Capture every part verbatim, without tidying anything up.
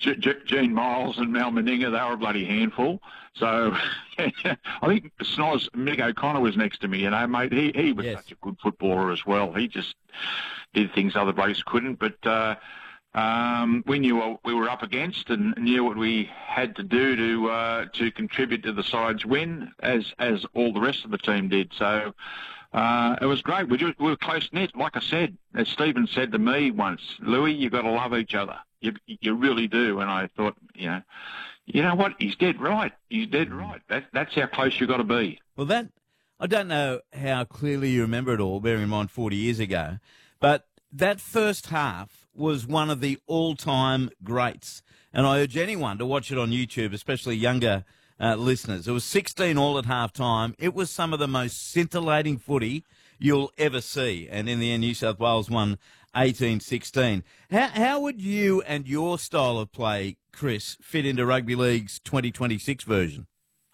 G- G- Gene Miles and Mal Meninga, they were a bloody handful. So I think Snoz, Mick O'Connor was next to me, you know, mate. He he was yes. such a good footballer as well. He just did things other blokes couldn't. But uh, um, we knew what we were up against and knew what we had to do to uh, to contribute to the side's win, as as all the rest of the team did. So uh, it was great. We, just, we were close-knit. Like I said, as Stephen said to me once, Louis, you've got to love each other. You, you really do. And I thought, you know, you know what? He's dead right. He's dead right. That, that's how close you've got to be. Well, that I don't know how clearly you remember it all, bearing in mind forty years ago, but that first half was one of the all-time greats. And I urge anyone to watch it on YouTube, especially younger uh, listeners. It was sixteen all at half-time. It was some of the most scintillating footy you'll ever see. And in the end, New South Wales won eighteen sixteen. How, how would you and your style of play, Chris, fit into Rugby League's twenty twenty-six version?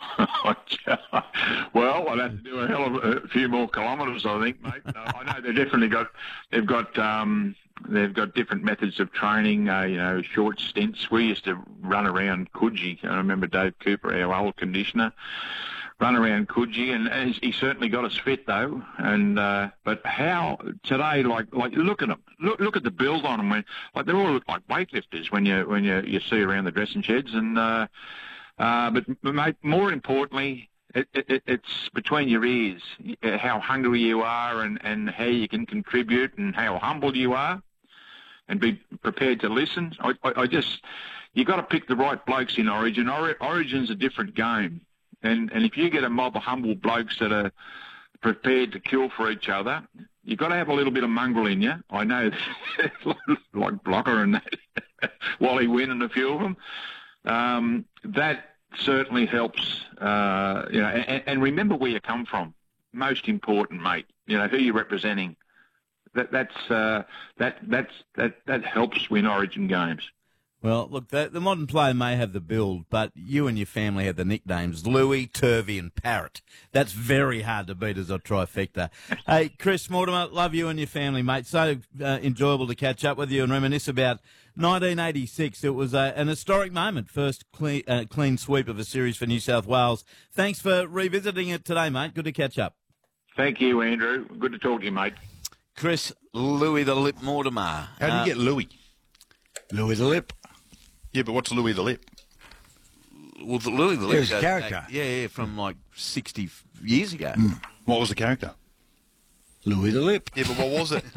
Well, I'd have to do a hell of a few more kilometres, I think, mate. Uh, I know they've definitely got, they've got, um, they've got different methods of training. Uh, you know, short stints. We used to run around Coogee. I remember Dave Cooper, our old conditioner, run around Coogee, and, and he certainly got us fit though. And uh, but how today, like like look at them, look look at the build on them. When like they all look like weightlifters when you when you you see around the dressing sheds. And uh, uh, but mate, more importantly, it, it, it's between your ears how hungry you are and and how you can contribute and how humble you are, and be prepared to listen. I I, I just you got to pick the right blokes in Origin. Or, Origin's a different game. And and if you get a mob of humble blokes that are prepared to kill for each other, you've got to have a little bit of mongrel in you. I know, like Blocker and that, Wally Wynn and a few of them. Um, that certainly helps, uh, you know, and, and remember where you come from. Most important, mate. You know, who you're representing. That that's uh, that that's that that helps win Origin games. Well, look, the, the modern player may have the build, but you and your family have the nicknames Louis, Turvey and Parrot. That's very hard to beat as a trifecta. Hey, Chris Mortimer, love you and your family, mate. So uh, enjoyable to catch up with you and reminisce about nineteen eighty-six. It was uh, an historic moment, first clean, uh, clean sweep of a series for New South Wales. Thanks for revisiting it today, mate. Good to catch up. Thank you, Andrew. Good to talk to you, mate. Chris Louis the Lip Mortimer. How do you uh, get Louis? Louis the Lip. Yeah, but what's Louis the Lip? Well, the Louis the Lip. He was a character. Back, yeah, yeah, from like sixty years ago. Mm. What was the character? Louis the Lip. Yeah, but what was it?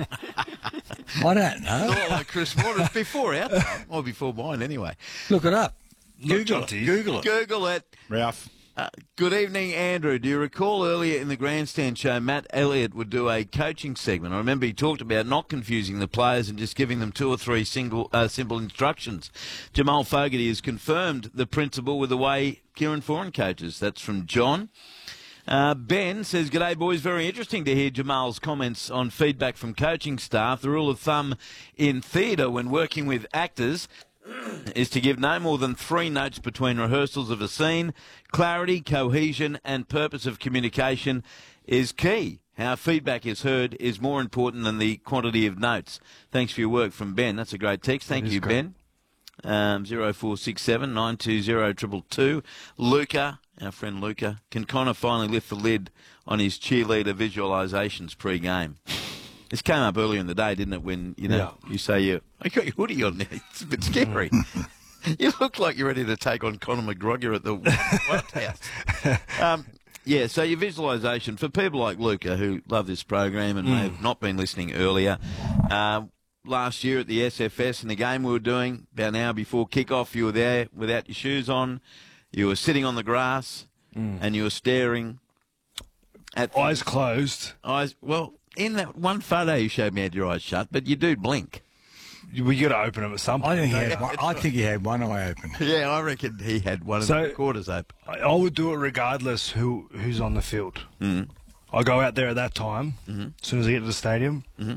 I don't know. Not like Chris Mortimer. Before our time. Or before mine, anyway. Look it up. Google it. Google it. Google it. Ralph. Uh, good evening, Andrew. Do you recall earlier in the Grandstand show, Matt Elliott would do a coaching segment? I remember he talked about not confusing the players and just giving them two or three single, uh, simple instructions. Jamal Fogarty has confirmed the principle with the way Kieran Foran coaches. That's from John. Uh, Ben says, "G'day, boys. Very interesting to hear Jamal's comments on feedback from coaching staff. The rule of thumb in theatre when working with actors is to give no more than three notes between rehearsals of a scene. Clarity, cohesion and purpose of communication is key. How feedback is heard is more important than the quantity of notes." Thanks for your work from Ben. That's a great text. Thank you, great. Ben. Um, zero four six seven nine two zero two two two. Luca, our friend Luca, can Connor finally lift the lid on his cheerleader visualisations pre-game? This came up earlier in the day, didn't it, when, you know, yeah. you say, you, I got your hoodie on there. It's a bit scary. You look like you're ready to take on Conor McGregor at the White House. Um, yeah, so your visualisation, for people like Luca who love this program and mm. may have not been listening earlier, uh, last year at the S F S in the game we were doing, about an hour before kick-off, you were there without your shoes on, you were sitting on the grass, mm. and you were staring at... Eyes things. closed. Eyes, well... In that one photo you showed me, had your eyes shut, but you do blink. We got to open them at some point. I think he had one, I think he had one eye open. Yeah, I reckon he had one of so, the quarters open. I, I would do it regardless who who's on the field. Mm. I go out there at that time, mm-hmm. as soon as I get to the stadium, mm-hmm.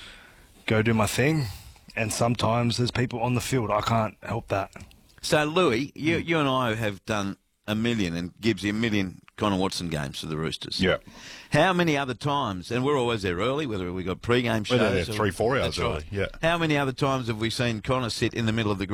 go do my thing, and sometimes there's people on the field. I can't help that. So, Louis, you, you and I have done a million, and Gibbsy a million Connor Watson games for the Roosters. Yeah. How many other times, and we're always there early, whether we got pre-game shows. We're there three, four hours early, right. yeah. How many other times have we seen Connor sit in the middle of the